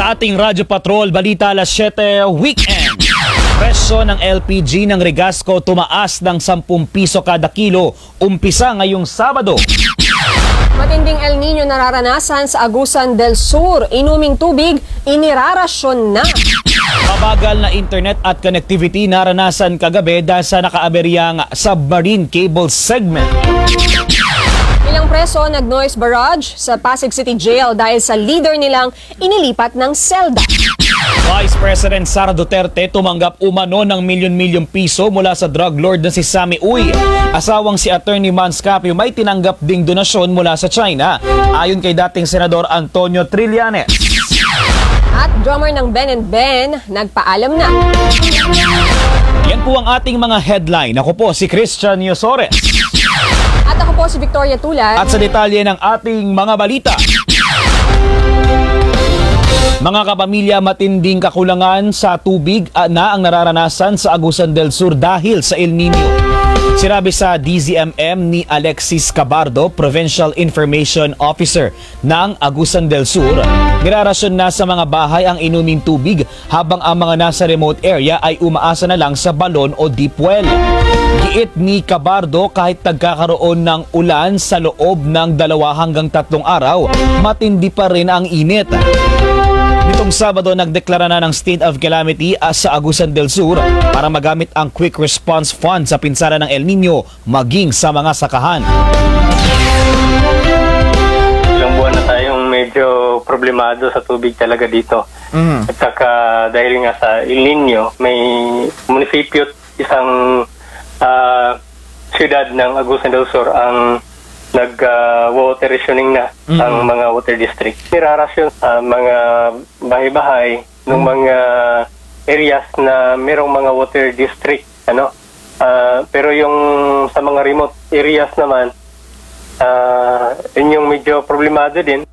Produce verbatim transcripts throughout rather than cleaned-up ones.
Sa ating Radyo Patrol, balita alas siyete, weekend. Presyo ng L P G ng Regasco tumaas ng sampung piso kada kilo, umpisa ngayong Sabado. Matinding El Nino nararanasan sa Agusan del Sur. Inuming tubig, inirarasyon na. Mabagal na internet at connectivity naranasan kagabi dahil sa nakaaberyang submarine cable segment. Ilang preso nag-noise barrage sa Pasig City Jail dahil sa leader nilang inilipat ng selda. Vice President Sara Duterte tumanggap umano ng milyon-milyong piso mula sa drug lord na si Sammy Uy. Asawang si Attorney Mans Capio may tinanggap ding donasyon mula sa China, ayon kay dating Senador Antonio Trillanes. At drummer ng Ben and Ben nagpaalam na. Yan po ang ating mga headline. Ako po si Christian Yosores. At ako po si Victoria Tulad. At sa detalye ng ating mga balita. Mga kapamilya, matinding kakulangan sa tubig na ang nararanasan sa Agusan del Sur dahil sa El Nino. Sinabi sa D Z M M ni Alexis Cabardo, Provincial Information Officer ng Agusan del Sur, nirarasyon na sa mga bahay ang inuming tubig habang ang mga nasa remote area ay umaasa na lang sa balon o deep well. Giit ni Cabardo, kahit nagkakaroon ng ulan sa loob ng dalawa hanggang tatlong araw, matindi pa rin ang init. Nitong Sabado, nagdeklara na ng state of calamity sa Agusan del Sur para magamit ang Quick Response Fund sa pinsala ng El Nino maging sa mga sakahan. Ilang buwan na tayong medyo problemado sa tubig talaga dito. Mm. At saka dahil nga sa El Nino, may munisipyo, isang uh, siyudad ng Agusan del Sur ang nag-water uh, rationing na mm-hmm. ang mga water district. Nirarasyon sa mga bahay-bahay ng mga areas na merong mga water district. Ano? Uh, pero yung sa mga remote areas naman, uh, yun yung medyo problemado din.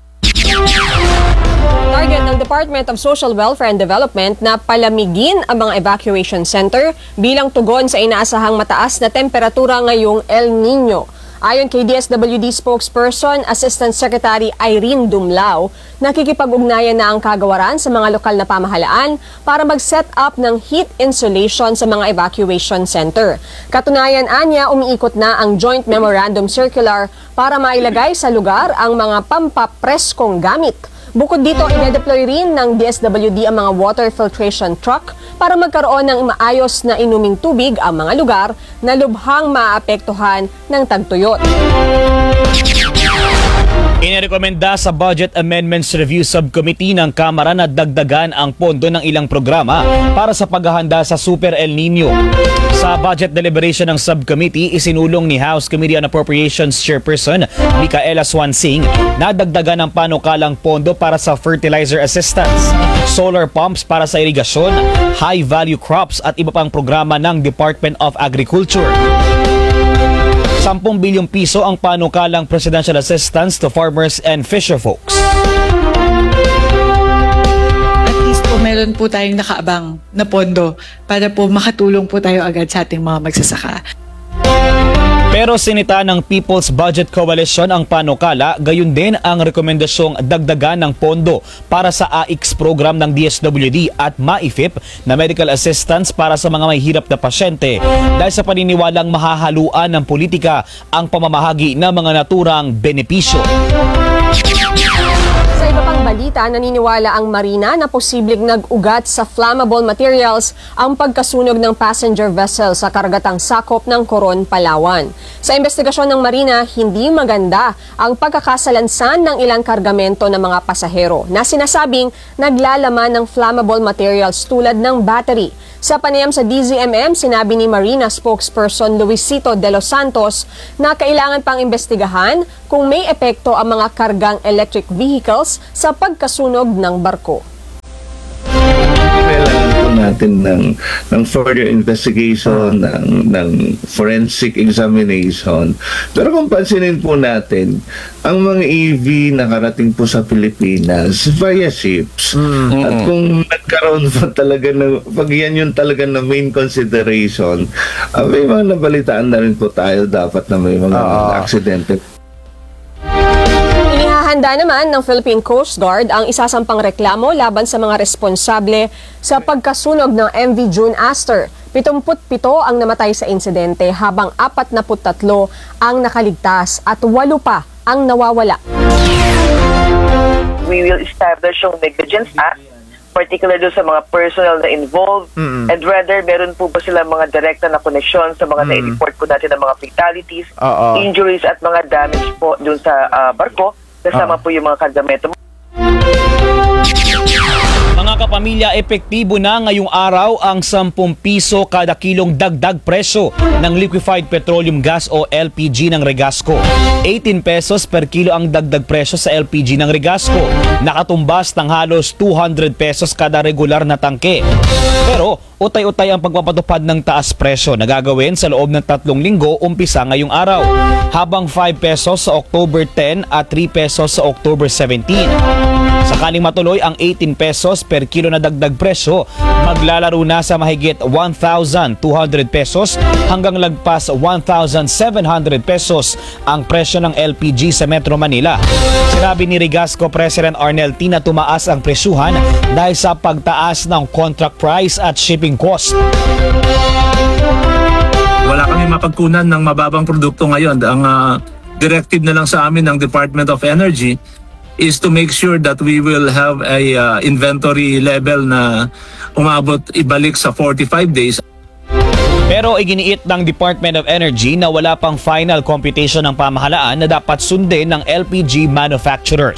Target ng Department of Social Welfare and Development na palamigin ang mga evacuation center bilang tugon sa inaasahang mataas na temperatura ngayong El Nino. Ayon kay D S W D spokesperson, Assistant Secretary Irene Dumlao, nakikipag-ugnayan na ang kagawaran sa mga lokal na pamahalaan para mag-set up ng heat insulation sa mga evacuation center. Katunayan, anya, umiikot na ang Joint Memorandum Circular para mailagay sa lugar ang mga pampapreskong gamit. Bukod dito, ine-deploy rin ng D S W D ang mga water filtration truck para magkaroon ng maayos na inuming tubig ang mga lugar na lubhang maapektuhan ng tagtuyot. Inirekomenda sa Budget Amendments Review Subcommittee ng Kamara na dagdagan ang pondo ng ilang programa para sa paghahanda sa Super El Nino. Sa budget deliberation ng subcommittee, isinulong ni House Committee on Appropriations Chairperson Micaela Swansing na dagdagan ang panukalang pondo para sa fertilizer assistance, solar pumps para sa irigasyon, high-value crops at iba pang programa ng Department of Agriculture. sampung bilyong piso ang panukalang presidential assistance to farmers and fisherfolks. At least po meron po tayong nakaabang na pondo para po makatulong po tayo agad sa ating mga magsasaka. Pero sinita ng People's Budget Coalition ang panukala, gayon din ang rekomendasyong dagdagan ng pondo para sa A I C program ng D S W D at M A I F I P na medical assistance para sa mga may hirap na pasyente dahil sa paniniwalang mahahaluan ng politika ang pamamahagi ng mga naturang benepisyo. Sa iba pang balita, naniniwala ang Marina na posibleng nag-ugat sa flammable materials ang pagkasunog ng passenger vessel sa karagatang sakop ng Coron, Palawan. Sa investigasyon ng Marina, hindi maganda ang pagkakasalansan ng ilang kargamento ng mga pasahero na sinasabing naglalaman ng flammable materials tulad ng battery. Sa panayam sa D Z M M, sinabi ni Marina spokesperson Luisito de los Santos na kailangan pang imbestigahan kung may epekto ang mga kargang electric vehicles sa pagkasunog ng barko. Kailangan po natin ng, ng further investigation, ng, ng forensic examination. Pero kung pansinin po natin, ang mga E V nakarating po sa Pilipinas via ships. Mm-hmm. At kung nagkaroon pa talaga na, pag yan yung talaga na main consideration, uh, may mga nabalitaan na rin po tayo dapat na may mga uh-huh. aksidente. Inihanda naman ng Philippine Coast Guard ang isasampang reklamo laban sa mga responsable sa pagkasunog ng M V June Aster. pituput pito ang namatay sa insidente habang apat na tatlo ang nakaligtas at walo pa ang nawawala. We will establish yung negligence act, particularly sa mga personal na involved, mm-hmm. and rather meron po ba sila mga direkta na connection sa mga mm-hmm. na-report po natin ng mga fatalities, Uh-oh. injuries at mga damage po dun sa uh, barko, kasama Uh-oh. po yung mga kargamento. Mga kapamilya, epektibo na ngayong araw ang sampung piso kada kilong dagdag presyo ng liquefied petroleum gas o L P G ng Regasco. eighteen pesos per kilo ang dagdag presyo sa L P G ng Regasco, nakatumbas ng halos two hundred pesos kada regular na tangke. Pero utay-utay ang pagpapatupad ng taas presyo na gagawin sa loob ng tatlong linggo umpisa ngayong araw, habang five pesos sa October ten at three pesos sa October seventeen. Sakaling matuloy ang eighteen pesos per kilo na dagdag presyo, maglalaro na sa mahigit one thousand two hundred pesos hanggang lagpas one thousand seven hundred pesos ang presyo ng L P G sa Metro Manila. Sinabi ni Regasco President Arnel T na tumaas ang presyuhan dahil sa pagtaas ng contract price at shipping cost. Wala kami mapagkunan ng mababang produkto ngayon. Ang uh, directive na lang sa amin ng Department of Energy is to make sure that we will have a uh, inventory level na umabot ibalik sa forty-five days. Pero iginiit ng Department of Energy na wala pang final computation ng pamahalaan na dapat sundin ng L P G manufacturers.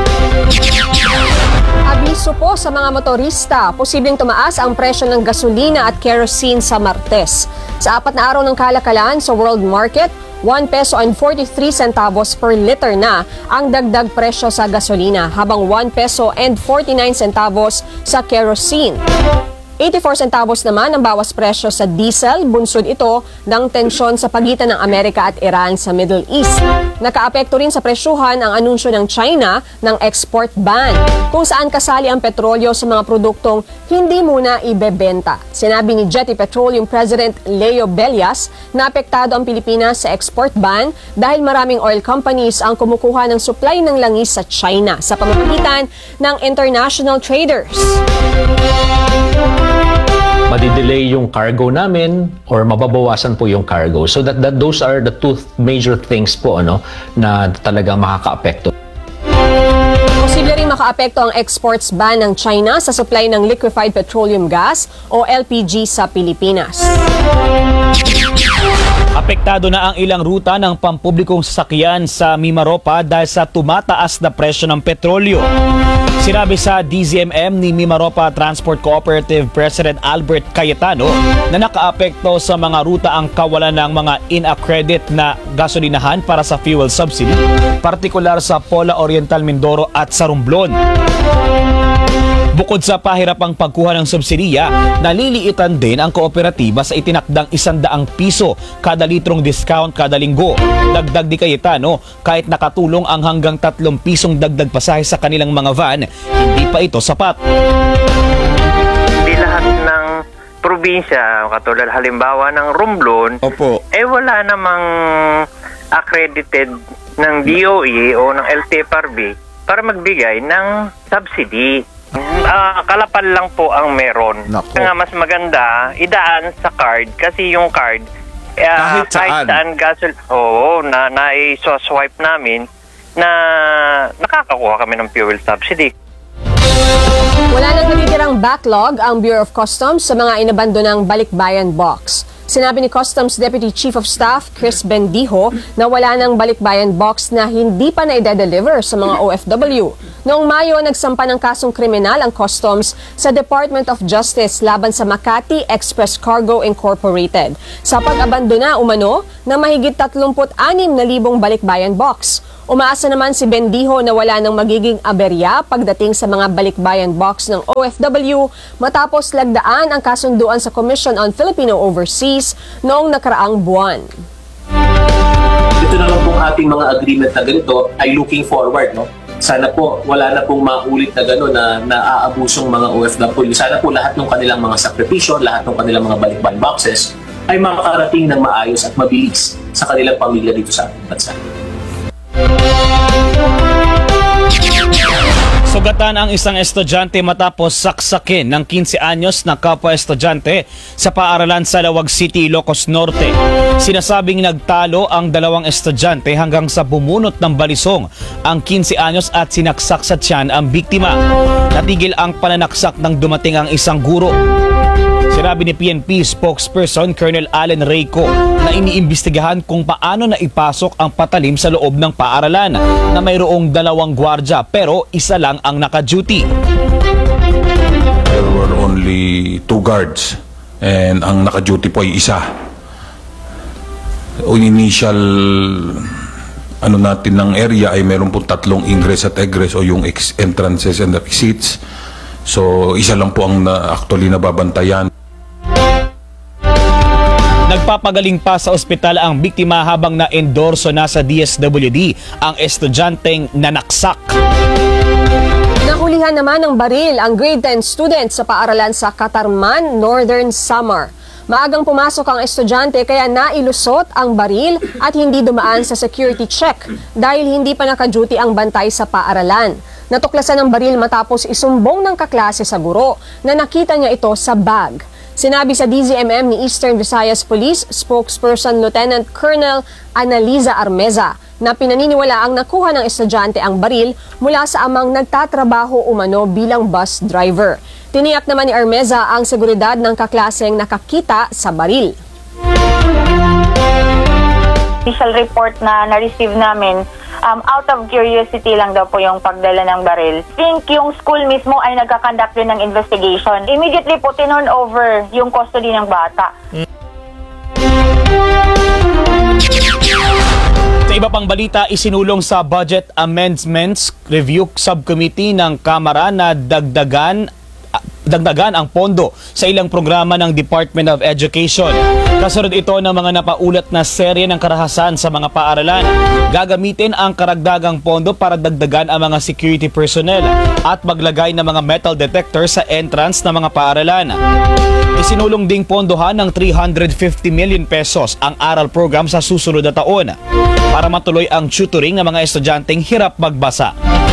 Abiso po sa mga motorista, posibleng tumaas ang presyo ng gasolina at kerosene sa Martes. Sa apat na araw ng kalakalan sa world market, one peso and forty-three centavos per liter na ang dagdag presyo sa gasolina, habang one peso and forty-nine centavos sa kerosene. eighty-four centavos naman ang bawas presyo sa diesel, bunsod ito ng tensyon sa pagitan ng Amerika at Iran sa Middle East. Nakaapekto rin sa presyuhan ang anunsyo ng China ng export ban, kung saan kasali ang petrolyo sa mga produktong hindi muna ibebenta. Sinabi ni Jetty Petroleum President Leo Bellas na apektado ang Pilipinas sa export ban dahil maraming oil companies ang kumukuha ng supply ng langis sa China sa pamamagitan ng international traders. Madidelay yung cargo namin or mababawasan po yung cargo. So that, that those are the two major things po ano na talagang makakaapekto. Posible rin makaapekto ang exports ban ng China sa supply ng liquefied petroleum gas o L P G sa Pilipinas. Apektado na ang ilang ruta ng pampublikong sasakyan sa Mimaropa dahil sa tumataas na presyo ng petrolyo. Sinabi sa D Z M M ni Mimaropa Transport Cooperative President Albert Cayetano na nakaapekto sa mga ruta ang kawalan ng mga in-accredit na gasolinahan para sa fuel subsidy, partikular sa Pola Oriental Mindoro at sa Romblon. Bukod sa pahirapang pagkuha ng subsidiya, naliliitan din ang kooperatiba sa itinakdang isandaang piso kada litrong discount kada linggo. Dagdag di Cayetano, kahit nakatulong ang hanggang tatlong pisong dagdag pasahe sa kanilang mga van, hindi pa ito sapat. Di lahat ng probinsya, katulad halimbawa ng Romblon, Opo. eh wala namang accredited ng D O E o ng L T F R B para magbigay ng subsidy. Uh, kalapal lang po ang meron. Nako. Kaya nga mas maganda idaan sa card kasi yung card uh, kahit saan, kahit saan gasol oo na na-swipe namin na nakakakuha kami ng fuel subsidy. Wala nang natitirang backlog ang Bureau of Customs sa mga inabandonang balikbayan box. Sinabi ni Customs Deputy Chief of Staff Chris Bendijo na wala nang balikbayan box na hindi pa na-deliver sa mga O F W. Noong Mayo, nagsampa ng kasong kriminal ang Customs sa Department of Justice laban sa Makati Express Cargo Incorporated sa pag-abandona umano ng mahigit thirty-six na libong balikbayan box. Umaasa naman si Bendijo na wala nang magiging aberya pagdating sa mga balikbayan box ng O F W matapos lagdaan ang kasunduan sa Commission on Filipino Overseas noong nakaraang buwan. Ito naman pong ating mga agreement na ganito ay looking forward, no? Sana po wala na pong maulit na gano'n na naaabusong mga O F W. Sana po lahat ng kanilang mga sakripisyo, lahat ng kanilang mga balikbayan boxes ay makakarating ng maayos at mabilis sa kanilang pamilya dito sa ating bansa. Sugatan ang isang estudyante matapos saksakin ng quince anyos na kapwa estudyante sa paaralan sa Lawag City, Ilocos Norte. Sinasabing nagtalo ang dalawang estudyante hanggang sa bumunot ng balisong ang quince anyos at sinaksak sa tiyan ang biktima. Natigil ang pananaksak nang dumating ang isang guro. Sinabi ni P N P spokesperson Colonel Allen Reyco na iniimbestigahan kung paano na ipasok ang patalim sa loob ng paaralan na mayroong dalawang gwardya pero isa lang ang naka-duty. There were only two guards and ang naka-duty po ay isa. O initial ano natin ng area ay meron po tatlong ingress at egress o yung ex entrances and exits. So isa lang po ang na, actually nababantayan. Nagpapagaling pa sa ospital ang biktima habang na-endorso na sa D S W D ang estudyanteng nanaksak. Nahulihan naman ng baril ang grade ten student sa paaralan sa Catarman, Northern Samar. Maagang pumasok ang estudyante kaya nailusot ang baril at hindi dumaan sa security check dahil hindi pa naka-duty ang bantay sa paaralan. Natuklasan ang baril matapos isumbong ng kaklase sa guro na nakita niya ito sa bag. Sinabi sa D Z M M ni Eastern Visayas Police spokesperson Lieutenant Colonel Analiza Armeza na pinaniniwala ang nakuha ng estudyante ang baril mula sa amang nagtatrabaho umano bilang bus driver. Tiniyak naman ni Armeza ang seguridad ng kaklaseng nakakita sa baril. Official report na na-receive namin, um, out of curiosity lang daw po yung pagdala ng baril. Think yung school mismo ay nagkakandak din ng investigation. Immediately po tinurn over yung custody ng bata. Sa iba pang balita, isinulong sa Budget Amendments Review Subcommittee ng Kamara na dagdagan dagdagan ang pondo sa ilang programa ng Department of Education. Kasunod ito ng mga napaulat na serye ng karahasan sa mga paaralan. Gagamitin ang karagdagang pondo para dagdagan ang mga security personnel at maglagay ng mga metal detector sa entrance ng mga paaralan. Isinulong ding pondohan ng three hundred fifty million pesos ang aral program sa susunod na taon para matuloy ang tutoring ng mga estudyanteng hirap magbasa.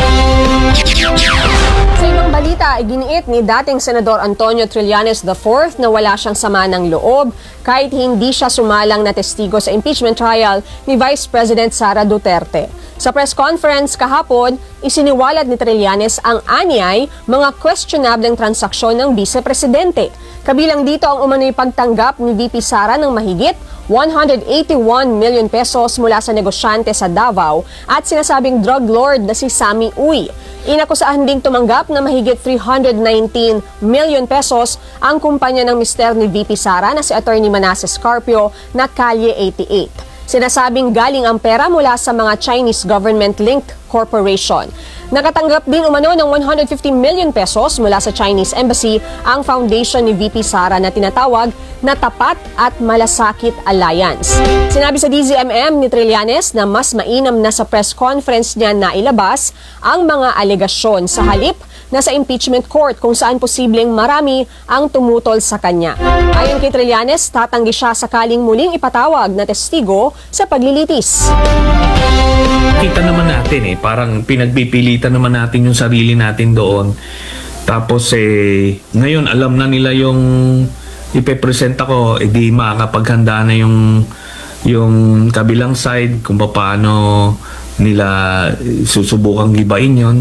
Sa ibang balita, iginiit ni dating Senador Antonio Trillanes the fourth na wala siyang sama ng loob kahit hindi siya sumalang na testigo sa impeachment trial ni Vice President Sara Duterte. Sa press conference kahapon, isiniwalat ni Trillanes ang anyay mga questionableng transaksyon ng Vice Presidente. Kabilang dito ang umano'y pagtanggap ni V P Sara ng mahigit one hundred eighty-one million pesos mula sa negosyante sa Davao at sinasabing drug lord na si Sammy Uy. Inakusahan ding tumanggap na mahigit three hundred nineteen million pesos ang kumpanya ng mister ni V P Sara na si Attorney Manasseh Scarpio na Calle eighty-eight. Sinasabing galing ang pera mula sa mga Chinese government-linked corporation. Nakatanggap din umano ng one hundred fifty million pesos mula sa Chinese Embassy ang foundation ni V P Sara na tinatawag na Tapat at Malasakit Alliance. Sinabi sa D Z M M ni Trillanes na mas mainam na sa press conference niya na ilabas ang mga alegasyon sa halip na sa impeachment court kung saan posibleng marami ang tumutol sa kanya. Ayon kay Trillanes, tatanggi siya sakaling muling ipatawag na testigo sa paglilitis. Kita naman natin eh, parang pinagpipilitan naman natin yung sarili natin doon. Tapos eh, ngayon alam na nila yung ipepresent ako, edi eh, makakapaghanda na yung, yung kabilang side kung paano nila susubukang gibain yon.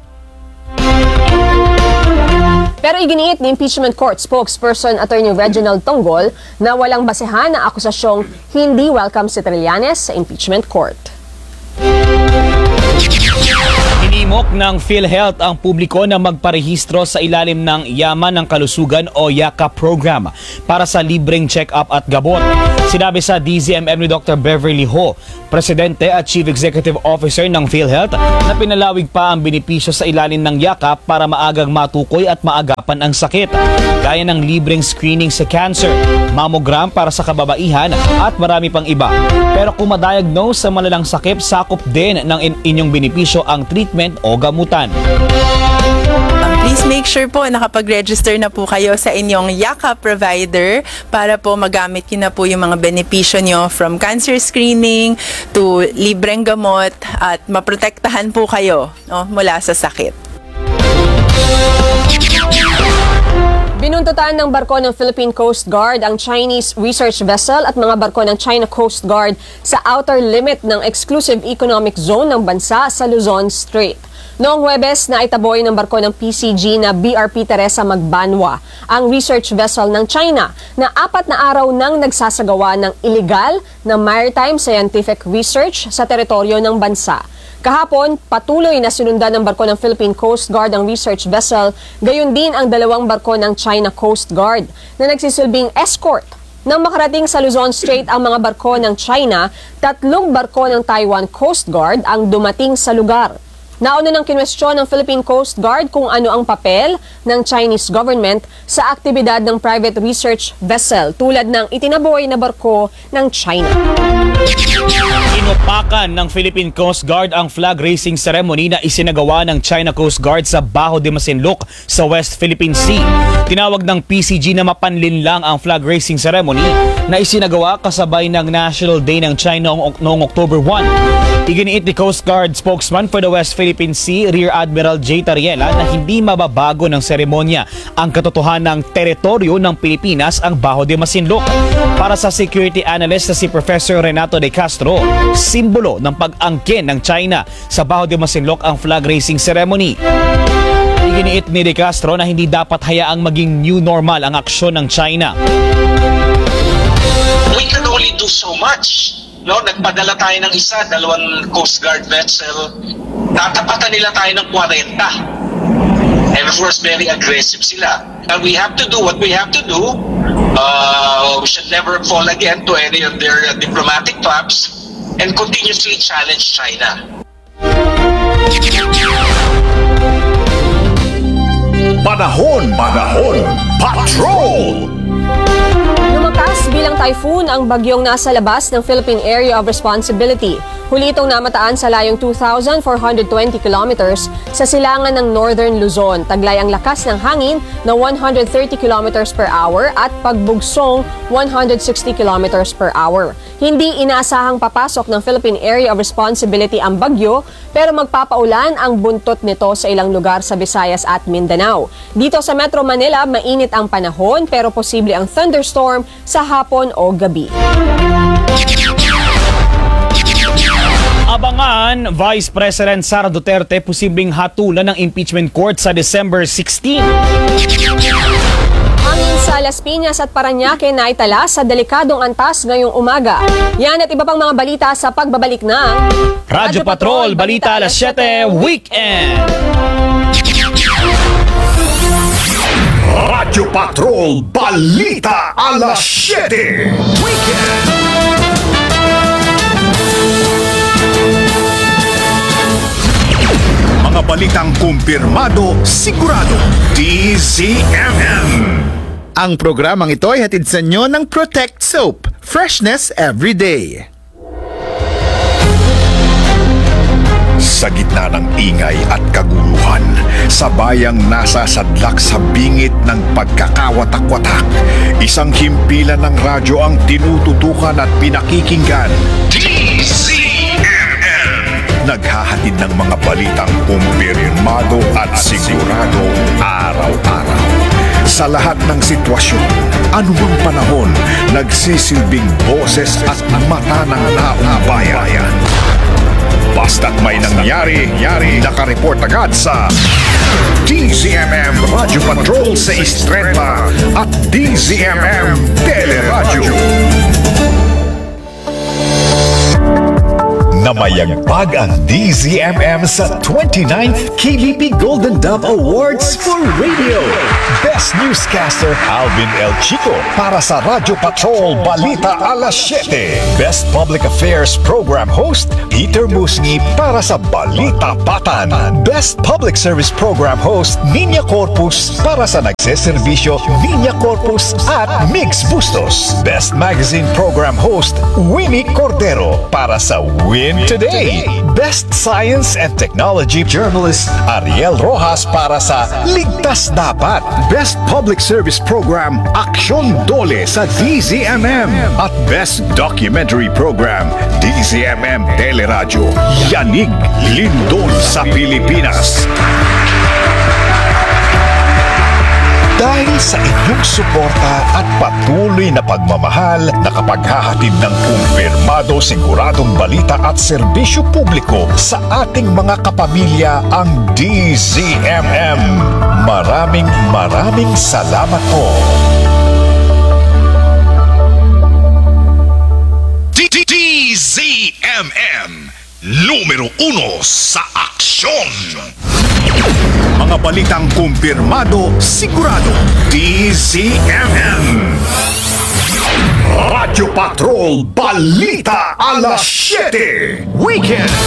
Pero iginiit ni impeachment court spokesperson Attorney Reginald Tonggol na walang basehan na akusasyong hindi welcome si Trillanes sa impeachment court. Inimok ng PhilHealth ang publiko na magparehistro sa ilalim ng Yaman ng Kalusugan o YAKA program para sa libreng check-up at gabot. Sinabi sa D Z M M ni Doctor Beverly Ho, Presidente at Chief Executive Officer ng PhilHealth, na pinalawig pa ang benepisyo sa ilalim ng YAKA para maagang matukoy at maagapan ang sakit, gaya ng libreng screening sa cancer, mammogram para sa kababaihan at marami pang iba. Pero kung ma-diagnose sa malalang sakit, sakop din ng in- inyong benepisyo ang treatment o gamutan. Please make sure po nakapag-register na po kayo sa inyong YAKA provider para po magamit nyo na po yung mga benepisyo nyo from cancer screening to libreng gamot at maprotektahan po kayo no, mula sa sakit. Binuntutan ng barko ng Philippine Coast Guard ang Chinese research vessel at mga barko ng China Coast Guard sa outer limit ng exclusive economic zone ng bansa sa Luzon Strait. Noong Huwebes na itaboy ng barko ng P C G na B R P Teresa Magbanwa ang research vessel ng China na apat na araw nang nagsasagawa ng illegal na maritime scientific research sa teritoryo ng bansa. Kahapon, patuloy na sinundan ng barko ng Philippine Coast Guard ang research vessel, gayon din ang dalawang barko ng China Coast Guard na nagsisilbing escort. Nang makarating sa Luzon Strait ang mga barko ng China, tatlong barko ng Taiwan Coast Guard ang dumating sa lugar. Nauna ng kinwestiyon ng Philippine Coast Guard kung ano ang papel ng Chinese government sa aktibidad ng private research vessel tulad ng itinaboy na barko ng China. Inupakan ng Philippine Coast Guard ang flag raising ceremony na isinagawa ng China Coast Guard sa Bajo de Masinloc sa West Philippine Sea. Tinawag ng P C G na mapanlinlang ang flag raising ceremony na isinagawa kasabay ng National Day ng China noong October first. Iginiit ni Coast Guard spokesman for the West Philippine Sea, Rear Admiral J. Tariela, na hindi mababago ng seremonya ang katotohanan ng teritoryo ng Pilipinas ang Bajo de Masinloc. Para sa security analyst na si Professor Renato de Castro, simbolo ng pag-angkin ng China sa Bajo de Masinloc ang flag raising ceremony. Iginiit ni De Castro na hindi dapat hayaang maging new normal ang aksyon ng China. We can only do so much. No, nagpadala tayo ng isa, dalawang Coast Guard vessel. Tatapatan nila tayo ng forty. And of course, very aggressive sila. And we have to do what we have to do. Uh, we should never fall again to any of their uh, diplomatic traps and continuously challenge China. Panahon, panahon, patrol! Lumakas bilang typhoon ang bagyong nasa labas ng Philippine Area of Responsibility. Huli itong namataan sa layong two thousand four hundred twenty kilometers sa silangan ng Northern Luzon. Taglay ang lakas ng hangin na one hundred thirty kilometers per hour at pagbugsong one hundred sixty kilometers per hour. Hindi inaasahang papasok ng Philippine Area of Responsibility ang bagyo, pero magpapaulan ang buntot nito sa ilang lugar sa Visayas at Mindanao. Dito sa Metro Manila, mainit ang panahon pero posible ang thunderstorm sa hapon o gabi. Abangan, Vice President Sara Duterte posibleng hatulan ng impeachment court sa December sixteenth. Hangin sa Las Piñas at Parañaque na itala sa delikadong antas ngayong umaga. Yan at iba pang mga balita sa pagbabalik ng Radyo Patrol, Balita Alas siyete, Weekend! Radyo Patrol, Balita Alas siyete, Weekend! Mga balitang kumpirmado, sigurado, D Z M M. Ang programang ito ay hatid sa inyo ng Protect Soap. Freshness every day. Sa gitna ng ingay at kaguluhan, sa bayang nasa sadlak sa bingit ng pagkakawatak-watak, isang himpilan ng radyo ang tinututukan at pinakikinggan. D Z M M. Naghahatid ng mga balitang kumpirmado at sigurado araw-araw. Sa lahat ng sitwasyon, anumang panahon, nagsisilbing boses at mata ng taong bayan. Basta't may nangyari, nangyari, nakareport agad sa D Z M M Radio Patrol sa Estrella at D Z M M Teleradyo. Namayagpag ang D Z M M sa twenty-ninth K B P Golden Dove Awards for Radio. Best Newscaster Alvin El Chico para sa Radyo Patrol Balita Alas siyete. Best Public Affairs Program Host Peter Musni para sa Balita Patan. Best Public Service Program Host Niña Corpus para sa Nagseservisyo Niña Corpus at Mix Bustos. Best Magazine Program Host Winnie Cordero para sa Win Today. Best Science and Technology Journalist Ariel Rojas para sa Ligtas Dapat. Best Public Service Program Aksyon Dole sa D Z M M. At Best Documentary Program D Z M M Teleradyo Yanig Lindol sa Pilipinas. Dahil sa inyong suporta at patuloy na pagmamahal, nakapaghahatid ng kumpirmado, siguradong balita at serbisyo publiko sa ating mga kapamilya ang D Z M M. Maraming maraming salamat po. D Z M M, numero uno sa aksyon. Mga balitang kumpirmado, sigurado, D Z M M. Radyo Patrol Balita alas siyete. Weekend